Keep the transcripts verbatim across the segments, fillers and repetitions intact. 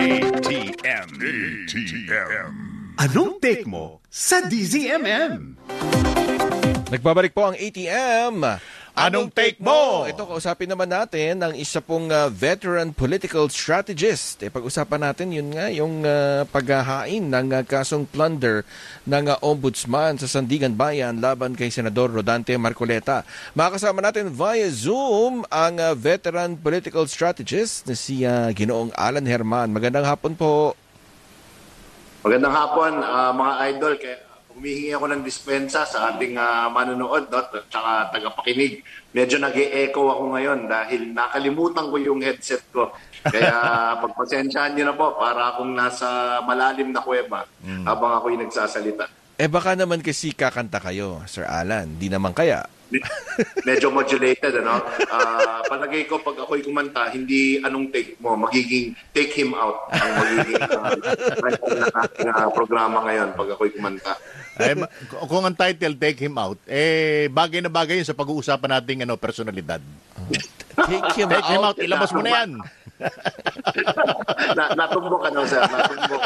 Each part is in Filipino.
A T M. A T M. Anong take mo sa D Z M M? Nagbabalik po ang A T M. Anong take mo? Ito, kausapin naman natin ng isa pong uh, veteran political strategist. E, pag-usapan natin yun nga, yung uh, paghahain ng uh, kasong plunder ng uh, ombudsman sa Sandigan Bayan laban kay Senador Rodante Marcoleta. Makakasama natin via Zoom ang uh, veteran political strategist na si uh, Ginoong Alan Herman. Magandang hapon po. Magandang hapon, uh, mga idol. Kaya humihingi ako ng dispensa sa ating uh, manonood, no? At saka tagapakinig. Medyo nag-e-echo ako ngayon dahil nakalimutan ko yung headset ko. Kaya pagpasensyahan nyo na po para akong nasa malalim na kuweba mm. habang ako'y nagsasalita. Eh baka naman kasi kakanta kayo, Sir Alan. Di naman kaya. Medyo modulated, ano? Uh, palagay ko pag ako'y kumanta, hindi anong take mo, magiging take him out ang magiging uh, uh, programa ngayon pag ako'y kumanta. Ay, kung ang title, Take Him Out, eh, bagay na bagay yun sa pag-uusapan nating ano, personalidad. Take him Take out. him out, ilabas mo na yan. na, natumbok ano, sir, natumbok.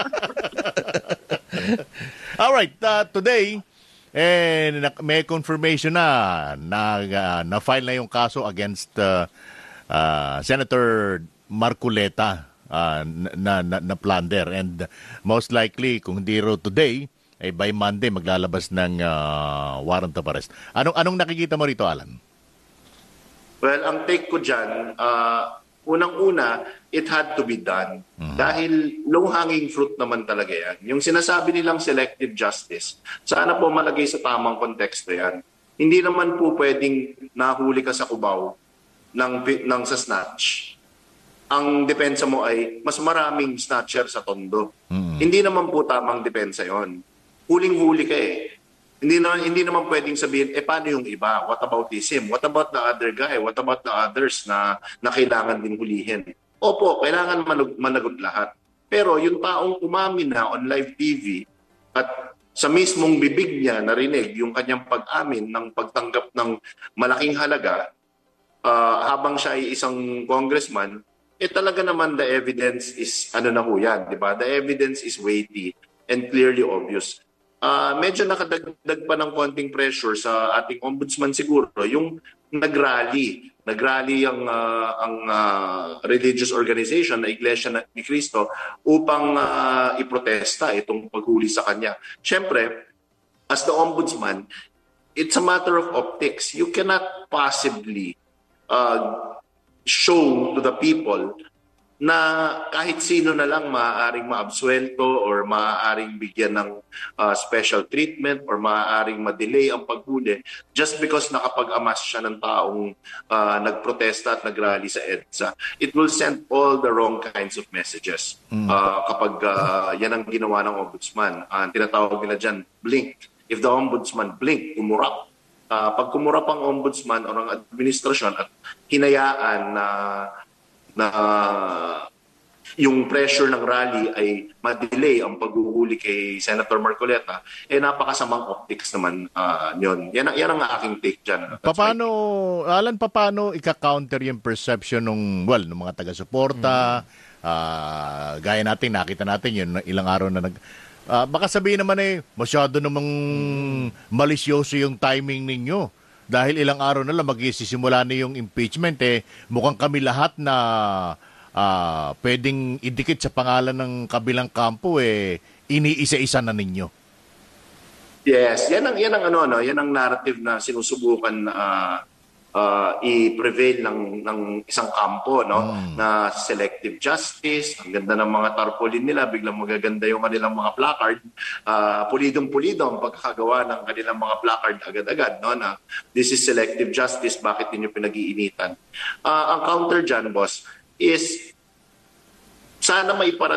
Alright, uh, today, eh, may confirmation na na, uh, na-file na yung kaso against uh, uh, Senator Marcoleta uh, na, na, na plunder. And most likely, kung hindi ro today, eh, by Monday, maglalabas ng uh, warrant of arrest. Anong, anong nakikita mo rito, Alan? Well, ang take ko dyan, uh, unang-una, it had to be done. Mm-hmm. Dahil low-hanging fruit naman talaga yan. Yung sinasabi nilang selective justice, sana po malagay sa tamang konteksto yan. Hindi naman po pwedeng nahuli ka sa kubaw ng, ng sa snatch. Ang depensa mo ay mas maraming snatcher sa tondo. Mm-hmm. Hindi naman po tamang depensa yon. Huling-huli ka eh. Hindi na hindi naman pwedeng sabihin, eh paano yung iba? What about this him? What about the other guy? What about the others na, na kailangan din hulihin? Opo, kailangan manag, managot lahat. Pero yung taong umamin na on live T V at sa mismong bibig niya narinig yung kanyang pag-amin ng pagtanggap ng malaking halaga uh, habang siya ay isang congressman, eh talaga naman the evidence is, ano na ho yan, di ba? The evidence is weighty and clearly obvious. Uh, medyo nakadagdag pa ng konting pressure sa ating ombudsman siguro yung nagrally. Nagrally ang, uh, ang uh, religious organization na Iglesia ni Cristo upang uh, iprotesta itong paghuli sa kanya. Siyempre, as the ombudsman, it's a matter of optics. You cannot possibly uh, show to the people na kahit sino na lang maaaring maabsuelto or maaaring bigyan ng uh, special treatment or maaaring ma-delay ang paghuli just because nakapag-amas siya ng taong uh, nagprotesta at nagrally sa EDSA. It will send all the wrong kinds of messages mm. uh, kapag uh, yan ang ginawa ng ombudsman. Uh, tinatawag nila dyan, blink. If the ombudsman blink, umurap. Uh, pag kumurap ang ombudsman o ang administrasyon at hinayaan na uh, na uh, yung pressure ng rally ay ma-delay ang paghuhuli kay Senator Marcoleta, eh napakasamang optics naman uh, yun. Yan, yan ang aking take dyan. Paano, Alan, paano ika-counter yung perception ng, well, ng mga taga-suporta? Mm. Uh, gaya natin, nakita natin yun ilang araw na nag... Uh, baka sabihin naman eh, masyado namang mm. malisyoso yung timing ninyo. Dahil ilang araw na lang magsisimula na yung impeachment, eh, mukhang kami lahat na uh, pwedeng idikit sa pangalan ng kabilang kampo, eh, iniisa-isa na ninyo. Yes, yan ang, yan ang, ano, no? Yan ang narrative na sinusubukan uh, uh, i-prevail ng, ng isang kampo, no? Mm. Na selective justice, ang ganda ng mga tarpaulin nila, biglang magaganda yung kanilang mga placard, uh, pulidong-pulido ang pagkakagawa ng kanilang mga placard agad-agad, no? Na this is selective justice, bakit ninyo pinag-iinitan? Uh, ang counter dyan, boss, is sana may para